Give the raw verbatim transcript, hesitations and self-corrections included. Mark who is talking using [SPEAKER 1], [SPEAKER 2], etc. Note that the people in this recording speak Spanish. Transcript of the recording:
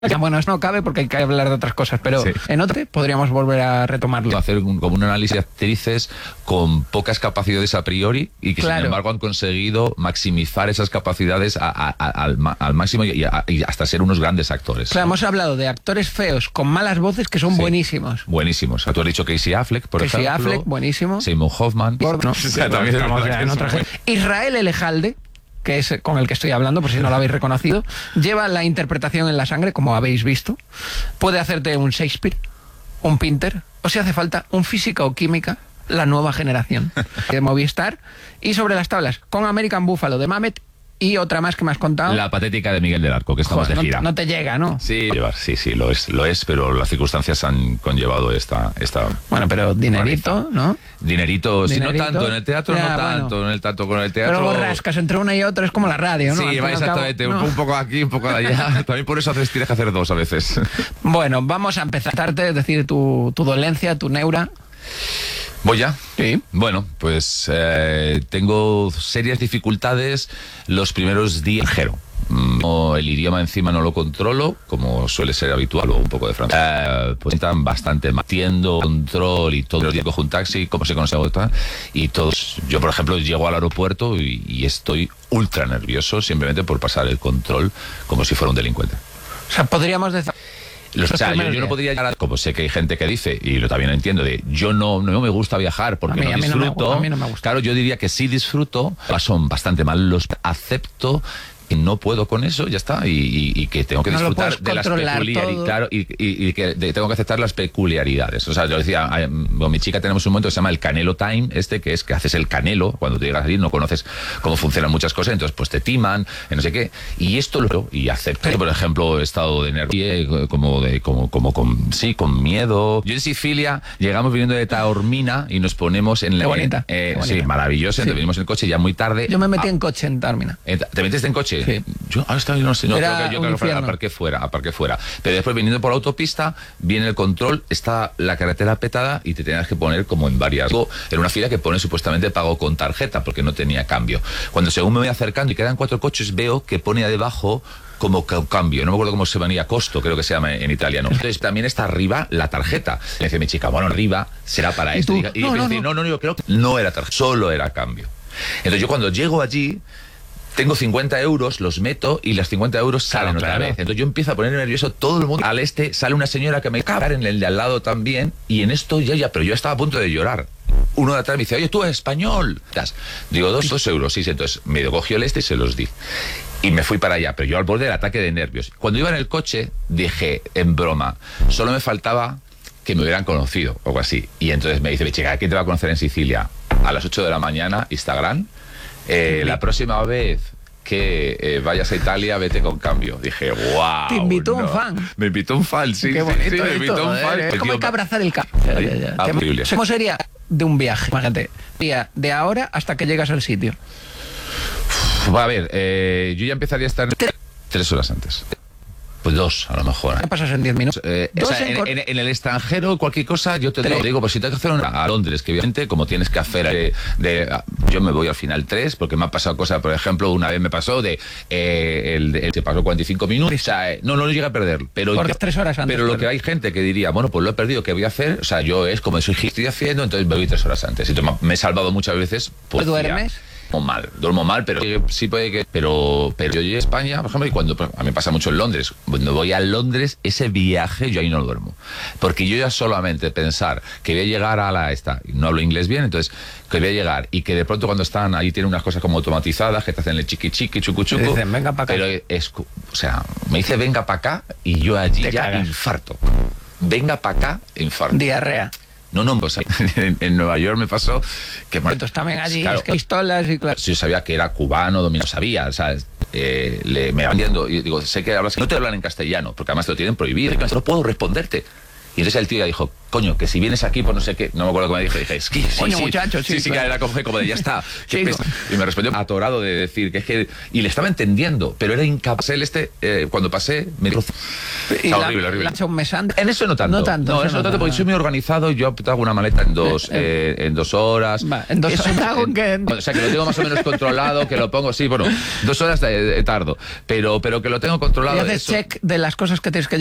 [SPEAKER 1] Bueno, esto no cabe porque hay que hablar de otras cosas, pero
[SPEAKER 2] sí.
[SPEAKER 1] en otro podríamos volver a retomarlo.
[SPEAKER 2] Hacer un, como un análisis de actrices con pocas capacidades a priori y que, claro, sin embargo han conseguido maximizar esas capacidades a, a, a, al, al máximo y, a, y hasta ser unos grandes actores.
[SPEAKER 1] Claro, ¿no? Hemos hablado de actores feos con malas voces que son sí, buenísimos.
[SPEAKER 2] Buenísimos. Tú has dicho Casey Affleck, por
[SPEAKER 1] Casey
[SPEAKER 2] ejemplo.
[SPEAKER 1] Affleck, buenísimo.
[SPEAKER 2] Simon Hoffman.
[SPEAKER 1] Por, no,
[SPEAKER 2] o sea, también
[SPEAKER 1] estamos
[SPEAKER 2] es
[SPEAKER 1] en otra gente. Israel Elejalde, que es con el que estoy hablando, por si no lo habéis reconocido, lleva la interpretación en la sangre, como habéis visto. Puede hacerte un Shakespeare, un Pinter, o si hace falta un física o química, la nueva generación de Movistar. Y sobre las tablas, con American Buffalo de Mamet y otra más que me has contado.
[SPEAKER 2] La patética de Miguel del Arco, que estamos
[SPEAKER 1] Joder,
[SPEAKER 2] de gira.
[SPEAKER 1] No, no te llega, ¿no?
[SPEAKER 2] Sí, sí, sí, lo es, lo es, pero las circunstancias han conllevado esta... esta
[SPEAKER 1] bueno, pero dinerito, ¿no?
[SPEAKER 2] Dinerito, sí, no tanto, en el teatro
[SPEAKER 1] ya,
[SPEAKER 2] no tanto,
[SPEAKER 1] bueno.
[SPEAKER 2] en el tanto con el teatro...
[SPEAKER 1] Pero rascas entre una y otra, es como la radio, ¿no?
[SPEAKER 2] Sí, va exactamente, cabo, no. un poco aquí, un poco allá. También por eso haces, tienes que hacer dos a veces.
[SPEAKER 1] Bueno, vamos a empezar, es decir, tu, tu dolencia, tu neura...
[SPEAKER 2] ¿Voy ya?
[SPEAKER 1] Sí.
[SPEAKER 2] Bueno, pues eh, tengo serias dificultades los primeros días. No, el idioma encima no lo controlo, como suele ser habitual, o un poco de francés. Eh, pues están bastante mal. Entiendo control y todo. Yo cojo un taxi, como se conoce otra, y todos. Yo, por ejemplo, llego al aeropuerto y, y estoy ultra nervioso simplemente por pasar el control como si fuera un delincuente.
[SPEAKER 1] O sea, podríamos decir.
[SPEAKER 2] Los, o sea, yo, yo no podría llegar a, como sé que hay gente que dice, y lo también lo entiendo, de yo no, no me gusta viajar porque
[SPEAKER 1] a mí,
[SPEAKER 2] no
[SPEAKER 1] a mí
[SPEAKER 2] disfruto.
[SPEAKER 1] No me, a mí no me gusta.
[SPEAKER 2] Claro, yo diría que sí disfruto, son bastante mal, los acepto, que no puedo con eso, ya está, y, y, y que tengo que
[SPEAKER 1] no
[SPEAKER 2] disfrutar de las peculiaridades, claro, y, y, y que de, tengo que aceptar las peculiaridades. O sea, yo decía, con mi chica tenemos un momento que se llama el Canelo Time, este que es que haces el canelo, cuando te llegas a ir no conoces cómo funcionan muchas cosas, entonces pues te timan, no sé qué, y esto lo y acepto. Por ejemplo, estado de nervio, como de, como, como con, sí, con miedo. Yo en Sicilia llegamos viniendo de Taormina y nos ponemos en la...
[SPEAKER 1] Qué bonita,
[SPEAKER 2] eh,
[SPEAKER 1] qué bonita.
[SPEAKER 2] Sí, maravilloso, sí. Entonces venimos en el coche ya muy tarde.
[SPEAKER 1] Yo me metí
[SPEAKER 2] ah,
[SPEAKER 1] en coche en Taormina.
[SPEAKER 2] ¿Te metiste en coche?
[SPEAKER 1] Sí.
[SPEAKER 2] Yo ahora estaba no sé, no,
[SPEAKER 1] Era
[SPEAKER 2] creo que yo creo que aparqué fuera, aparqué fuera. Pero después viniendo por la autopista, viene el control, está la carretera petada y te tenías que poner como en varias. En una fila que pone supuestamente pago con tarjeta porque no tenía cambio. Cuando según me voy acercando y quedan cuatro coches, veo que pone debajo como cambio, no me acuerdo cómo se venía, costo, creo que se llama en italiano. Entonces también está arriba la tarjeta. Me dice mi chica, bueno, arriba será para esto. Y, y no, no, no, no, no, yo creo que no era tarjeta, solo era cambio. Entonces yo cuando llego allí, tengo cincuenta euros, los meto y las cincuenta euros salen claro, otra claro. vez. Entonces yo empiezo a poner nervioso todo el mundo. Al este sale una señora que me caga en el de al lado también. Y en esto ya, ya, pero yo estaba a punto de llorar. Uno de atrás me dice, oye, tú eres español. Digo, dos, dos euros. Sí, entonces me cogió el este y se los di. Y me fui para allá, pero yo al borde del ataque de nervios. Cuando iba en el coche, dije, en broma, solo me faltaba que me hubieran conocido o algo así. Y entonces me dice, mi chica, ¿quién te va a conocer en Sicilia? A las ocho de la mañana, Instagram. Eh, la próxima vez que eh, vayas a Italia, vete con cambio. Dije, wow.
[SPEAKER 1] Te invitó
[SPEAKER 2] no.
[SPEAKER 1] un fan.
[SPEAKER 2] Me invitó un fan, sí.
[SPEAKER 1] Qué bonito,
[SPEAKER 2] sí, sí, me invitó
[SPEAKER 1] esto,
[SPEAKER 2] un fan.
[SPEAKER 1] Es como hay que abrazar el campo. Ya, ya, ya.
[SPEAKER 2] Ah,
[SPEAKER 1] ¿Cómo sería de un viaje? Imagínate, día de ahora hasta que llegas al sitio.
[SPEAKER 2] Uf, a ver, eh, yo ya empezaría a estar tres horas antes. Pues dos, a lo mejor.
[SPEAKER 1] ¿Qué pasas en diez minutos?
[SPEAKER 2] Eh, o sea, en, en, en el extranjero, cualquier cosa, yo te digo, digo, pues si tengo que hacer una a Londres, que obviamente, como tienes que hacer de, de, yo me voy al final tres, porque me ha pasado cosas, por ejemplo, una vez me pasó de, eh, el, el, se pasó cuarenta y cinco minutos, o sea, eh, no, no lo llegué a perder, pero,
[SPEAKER 1] yo, tres horas antes,
[SPEAKER 2] pero lo
[SPEAKER 1] claro.
[SPEAKER 2] que hay gente que diría, bueno, pues lo he perdido, ¿qué voy a hacer? O sea, yo es como soy estoy haciendo, entonces me voy tres horas antes, y me he salvado muchas veces.
[SPEAKER 1] Pues, ¿Tú duermes?
[SPEAKER 2] Duermo mal, duermo mal, pero sí puede que... Pero, pero yo llegué a España, por ejemplo, y cuando... A mí me pasa mucho en Londres. Cuando voy a Londres, ese viaje, yo ahí no duermo. Porque yo ya solamente pensar que voy a llegar a la esta... No hablo inglés bien, entonces, que voy a llegar y que de pronto cuando están ahí tienen unas cosas como automatizadas, que te hacen el chiqui chiqui, chucu chucu...
[SPEAKER 1] Dicen, venga para acá.
[SPEAKER 2] Pero es... O sea, me dice venga para acá y yo allí
[SPEAKER 1] te
[SPEAKER 2] ya
[SPEAKER 1] cagas.
[SPEAKER 2] Infarto. Venga para acá, infarto.
[SPEAKER 1] Diarrea.
[SPEAKER 2] No, no, pues en, en Nueva York me pasó que...
[SPEAKER 1] Entonces también allí,
[SPEAKER 2] claro,
[SPEAKER 1] es que pistolas y claro.
[SPEAKER 2] Yo sabía que era cubano, dominio, sabía, o sea, eh, le, me van viendo y digo, sé que hablas, no te hablan en castellano, porque además te lo tienen prohibido, no puedo responderte. Y entonces el tío ya dijo, coño, que si vienes aquí por no sé qué, no me acuerdo cómo me dije, dije, es que sí,
[SPEAKER 1] Coño,
[SPEAKER 2] sí,
[SPEAKER 1] muchacho, sí,
[SPEAKER 2] sí, sí,
[SPEAKER 1] claro.
[SPEAKER 2] que era como, como de ya está. qué
[SPEAKER 1] Sí,
[SPEAKER 2] pesa. Y me respondió atorado de decir que es que, y le estaba entendiendo, pero era incapaz. Él este, eh, cuando pasé, me dijo,
[SPEAKER 1] Y
[SPEAKER 2] está
[SPEAKER 1] la-
[SPEAKER 2] horrible, horrible.
[SPEAKER 1] la ha hecho un mes antes.
[SPEAKER 2] En eso no tanto.
[SPEAKER 1] No tanto,
[SPEAKER 2] No,
[SPEAKER 1] eso
[SPEAKER 2] eso no
[SPEAKER 1] no
[SPEAKER 2] tanto, porque
[SPEAKER 1] tanto.
[SPEAKER 2] soy muy organizado y yo hago una maleta en dos,
[SPEAKER 1] Eh,
[SPEAKER 2] eh, en dos horas.
[SPEAKER 1] Va, en dos
[SPEAKER 2] Eso-
[SPEAKER 1] horas. Hago en que-
[SPEAKER 2] O sea, que lo tengo más o menos controlado, que lo pongo, sí, bueno, dos horas de, de tardo, pero, pero que lo tengo
[SPEAKER 1] Y
[SPEAKER 2] controlado.
[SPEAKER 1] haces
[SPEAKER 2] eso-
[SPEAKER 1] check de las cosas que tienes que